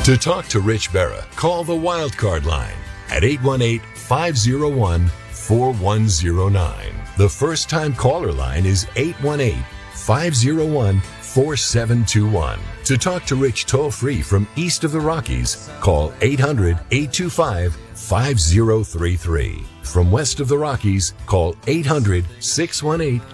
To talk to Rich Berra, call the Wildcard line at 818-501-4109. The first-time caller line is 818-501-4721. To talk to Rich toll-free from east of the Rockies, call 800-825-5033. From west of the Rockies, call 800-618